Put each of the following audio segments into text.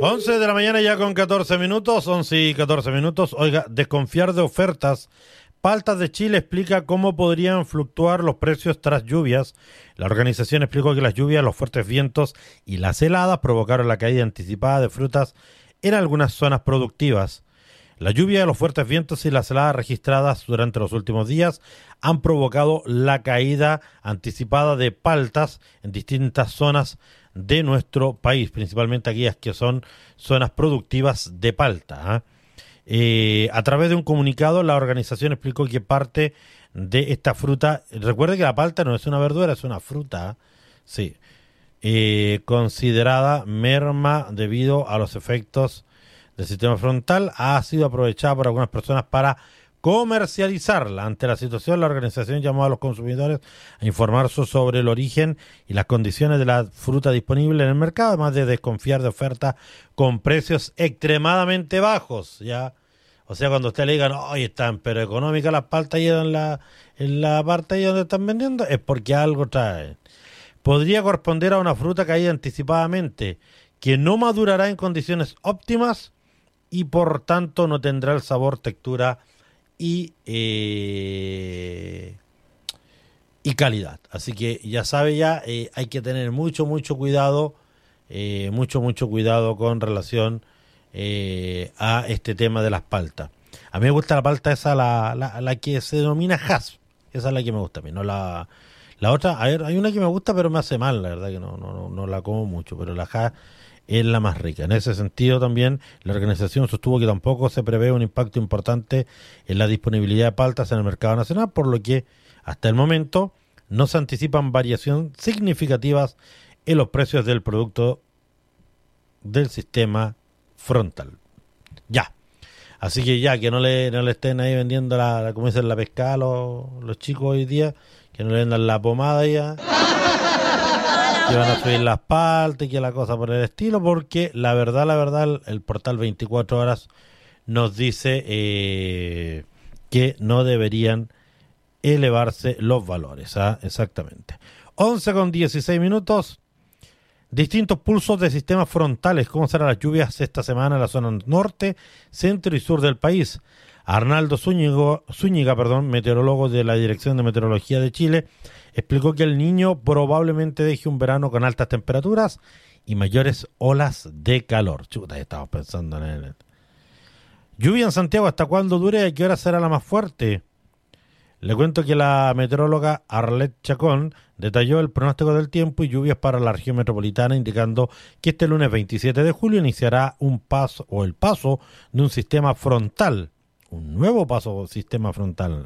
11 de la mañana ya con 14 minutos, 11 y 14 minutos. Oiga, desconfiar de ofertas. Paltas de Chile explica cómo podrían fluctuar los precios tras lluvias. La organización explicó que las lluvias, los fuertes vientos y las heladas provocaron la caída anticipada de frutas en algunas zonas productivas. La lluvia, los fuertes vientos y las heladas registradas durante los últimos días han provocado la caída anticipada de paltas en distintas zonas de nuestro país, principalmente aquellas que son zonas productivas de palta. A través de un comunicado, la organización explicó que parte de esta fruta, recuerde que la palta no es una verdura, es una fruta, sí, considerada merma debido a los efectos del sistema frontal, ha sido aprovechada por algunas personas para comercializarla. Ante la situación, la organización llamó a los consumidores a informarse sobre el origen y las condiciones de la fruta disponible en el mercado, además de desconfiar de ofertas con precios extremadamente bajos, ¿ya? O sea, cuando usted le digan, oye, están pero económicas las paltas ahí en la parte ahí donde están vendiendo, es porque algo trae. Podría corresponder a una fruta caída anticipadamente, que no madurará en condiciones óptimas y por tanto no tendrá el sabor, textura y calidad. Así que ya sabe, hay que tener mucho cuidado, mucho cuidado con relación a este tema de las paltas. A mí me gusta la palta esa, la que se denomina Hass. Esa es la que me gusta a mí, no la otra. A ver, hay una que me gusta pero me hace mal, la verdad que no la como mucho, pero la Hass es la más rica. En ese sentido también la organización sostuvo que tampoco se prevé un impacto importante en la disponibilidad de paltas en el mercado nacional, por lo que hasta el momento no se anticipan variaciones significativas en los precios del producto del sistema frontal. Ya. Así que ya, que no le estén ahí vendiendo como dicen, la pescada los chicos hoy día, que no le vendan la pomada ya, que van a subir las paltas y que la cosa por el estilo, porque la verdad, el portal 24 horas nos dice que no deberían elevarse los valores, exactamente. 11 con 16 minutos. Distintos pulsos de sistemas frontales. ¿Cómo serán las lluvias esta semana en la zona norte, centro y sur del país? Arnaldo Zúñiga, meteorólogo de la Dirección de Meteorología de Chile, explicó que el Niño probablemente deje un verano con altas temperaturas y mayores olas de calor. Chuta, estamos pensando en él. Lluvia en Santiago, ¿hasta cuándo dure y a qué hora será la más fuerte? Le cuento que la meteoróloga Arlette Chacón detalló el pronóstico del tiempo y lluvias para la región metropolitana, indicando que este lunes 27 de julio iniciará el paso de un sistema frontal, un nuevo sistema frontal.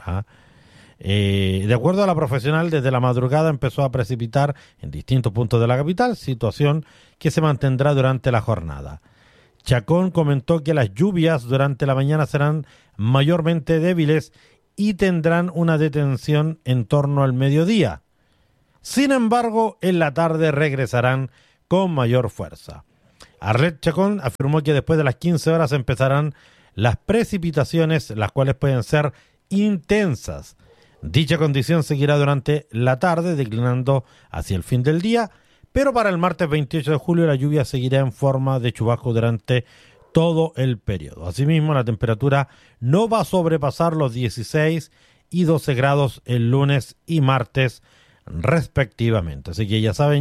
De acuerdo a la profesional, desde la madrugada empezó a precipitar en distintos puntos de la capital, situación que se mantendrá durante la jornada. Chacón comentó que las lluvias durante la mañana serán mayormente débiles y tendrán una detención en torno al mediodía. Sin embargo, en la tarde regresarán con mayor fuerza. Arlette Chacón afirmó que después de las 15 horas empezarán las precipitaciones, las cuales pueden ser intensas. Dicha condición seguirá durante la tarde, declinando hacia el fin del día, pero para el martes 28 de julio la lluvia seguirá en forma de chubasco durante todo el periodo. Asimismo, la temperatura no va a sobrepasar los 16 y 12 grados el lunes y martes respectivamente. Así que ya saben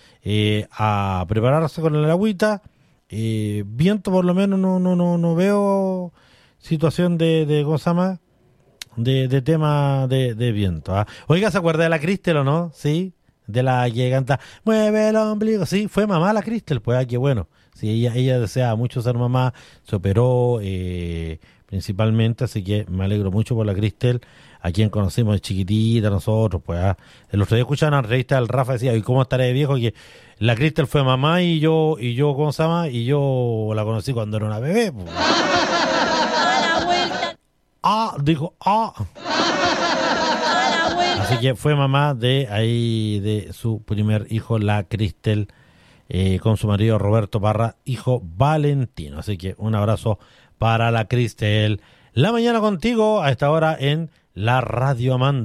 a prepararse con el agüita. Viento por lo menos no veo situación de ¿cómo se llama? De tema de viento. Oiga, ¿se acuerda de la Cristel o no? Sí, de la que canta Mueve el ombligo. Sí, fue mamá la Cristel, pues qué bueno. Sí, ella deseaba mucho ser mamá, se operó principalmente, así que me alegro mucho por la Cristel, a quien conocimos de chiquitita nosotros, pues. El otro día escuchaba una revista del Rafa, decía, ¿y cómo estaré de viejo? Que la Cristel fue mamá y yo, ¿cómo se llama? Y yo la conocí cuando era una bebé, pues. Dijo. Así que fue mamá de su primer hijo, la Cristel, con su marido Roberto Parra, hijo Valentino. Así que un abrazo para la Cristel. La mañana contigo a esta hora en la Radio Amanda.